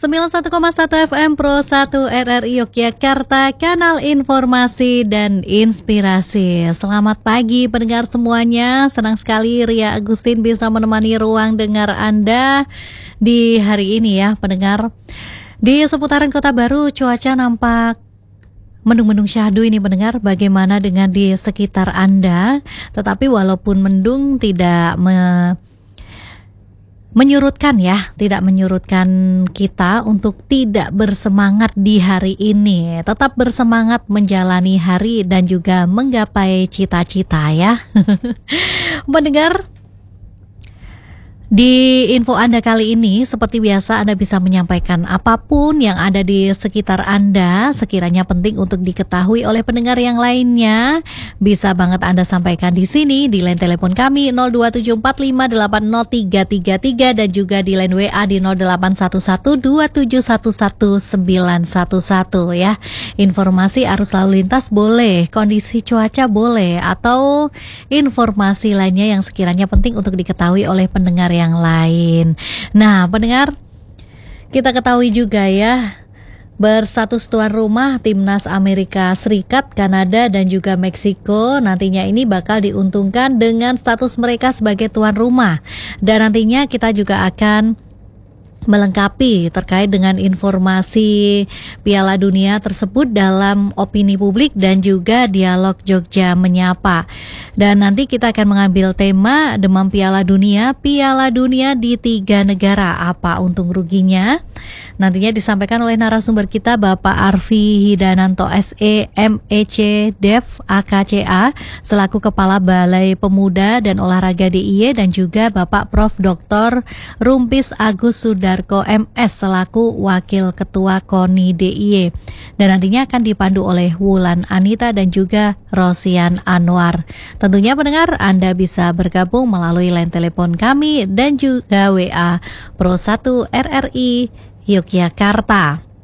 91,1 FM Pro 1 RRI Yogyakarta, kanal informasi dan inspirasi. Selamat pagi pendengar semuanya. Senang sekali Ria Agustin bisa menemani ruang dengar Anda di hari ini ya pendengar. Di seputaran Kota Baru cuaca nampak mendung-mendung syahdu ini pendengar. Bagaimana dengan di sekitar Anda? Tetapi walaupun mendung tidak menyurutkan ya, tidak menyurutkan kita untuk tidak bersemangat di hari ini. Tetap bersemangat menjalani hari dan juga menggapai cita-cita ya. Mendengar, di info Anda kali ini seperti biasa Anda bisa menyampaikan apapun yang ada di sekitar Anda sekiranya penting untuk diketahui oleh pendengar yang lainnya. Bisa banget Anda sampaikan di sini di line telepon kami 02745803333 dan juga di line WA di 0811271111 ya. Informasi arus lalu lintas boleh, kondisi cuaca boleh, atau informasi lainnya yang sekiranya penting untuk diketahui oleh pendengar yang lain. Nah, pendengar, kita ketahui juga ya, berstatus tuan rumah Timnas Amerika Serikat, Kanada dan juga Meksiko nantinya ini bakal diuntungkan dengan status mereka sebagai tuan rumah. Dan nantinya kita juga akan melengkapi terkait dengan informasi Piala Dunia tersebut dalam opini publik dan juga dialog Jogja Menyapa. Dan nanti kita akan mengambil tema demam Piala Dunia di 3 negara, apa untung ruginya. Nantinya disampaikan oleh narasumber kita Bapak Arfi Hidananto SE MEC Dev AKCA selaku Kepala Balai Pemuda dan Olahraga DIY dan juga Bapak Prof Dr. Rumpis Agus Sudarko MS selaku Wakil Ketua KONI DIY. Dan nantinya akan dipandu oleh Wulan Anita dan juga Rosian Anwar. Tentunya pendengar Anda bisa bergabung melalui line telepon kami dan juga WA Pro 1 RRI Yogyakarta.